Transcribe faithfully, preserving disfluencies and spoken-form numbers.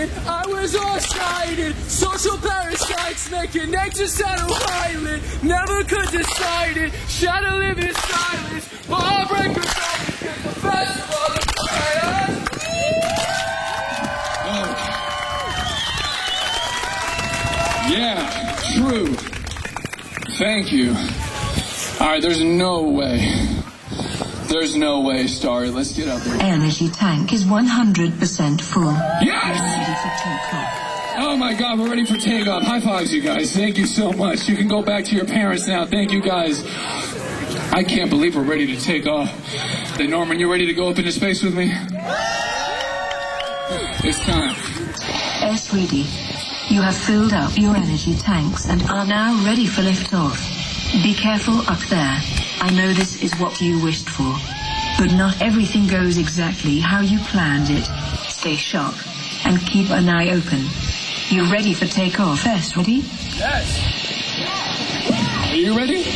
silent, I was all-sighted. Social parasites making nature settle violent. Never could decide it, shadow live in silence. Ballbreakers off the festival of fire. Oh. Yeah, true. Thank you. Alright, there's no way. There's no way, Starry. Let's get up there. Energy tank is one hundred percent full. Yes! Ready for takeoff. Oh my god, we're ready for takeoff. High fives, you guys. Thank you so much. You can go back to your parents now. Thank you, guys. I can't believe we're ready to take off. Hey, Norman, you ready to go up into space with me? It's time. S V D, you have filled up your energy tanks and are now ready for liftoff. Be careful up there. I know this is what you wished for, but not everything goes exactly how you planned it. Stay sharp and keep an eye open. You ready for takeoff, S? Ready? Yes. Are you ready?